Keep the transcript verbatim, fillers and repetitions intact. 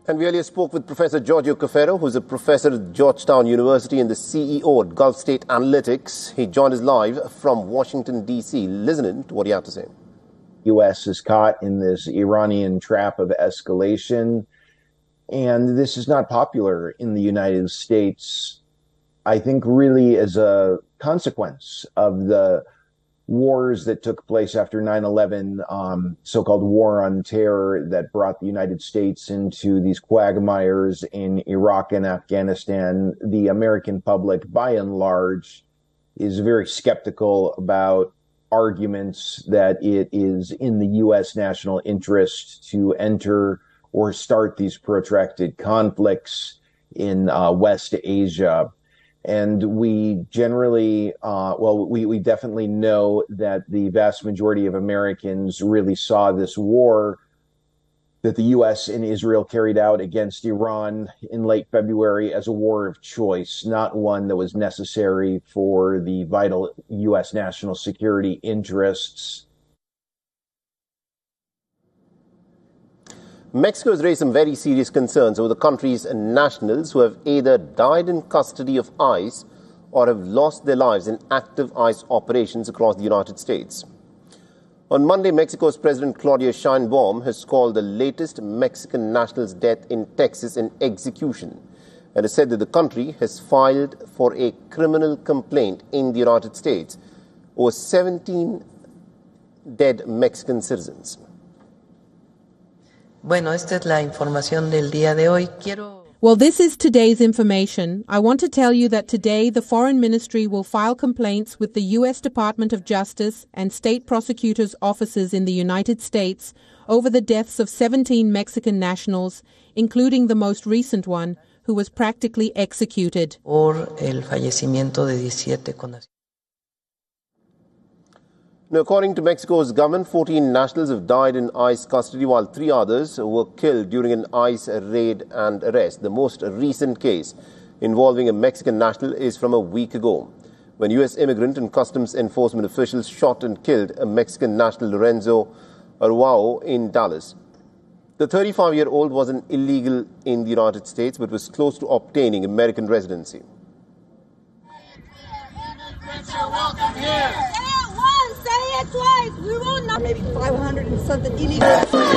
And we earlier spoke with Professor Giorgio Cafero, who's a professor at Georgetown University and the C E O at Gulf State Analytics. He joined us live from Washington, D C. Listen in to what he had to say. U S is caught in this Iranian trap of escalation, and this is not popular in the United States, I think really as a consequence of the wars that took place after nine eleven, um, so-called war on terror that brought the United States into these quagmires in Iraq and Afghanistan. The American public, by and large, is very skeptical about arguments that it is in the U S national interest to enter or start these protracted conflicts in uh, West Asia. And we generally, uh, well, we, we definitely know that the vast majority of Americans really saw this war that the U S and Israel carried out against Iran in late February as a war of choice, not one that was necessary for the vital U S national security interests. Mexico has raised some very serious concerns over the country's nationals who have either died in custody of ICE or have lost their lives in active ICE operations across the United States. On Monday, Mexico's President Claudia Sheinbaum has called the latest Mexican national's death in Texas an execution and has said that the country has filed for a criminal complaint in the United States over seventeen dead Mexican citizens. Bueno, esta es la información del día de hoy. Quiero... Well, this is today's information. I want to tell you that today the Foreign Ministry will file complaints with the U S Department of Justice and state prosecutors' offices in the United States over the deaths of seventeen Mexican nationals, including the most recent one, who was practically executed. Por el fallecimiento de diecisiete connacionales. Now, according to Mexico's government, fourteen nationals have died in ICE custody, while three others were killed during an ICE raid and arrest. The most recent case involving a Mexican national is from a week ago, when U S immigrant and customs enforcement officials shot and killed a Mexican national, Lorenzo Araujo, in Dallas. The thirty-five-year-old was an illegal in the United States, but was close to obtaining American residency. Welcome here. Say it twice. We will not maybe five hundred and something illegal.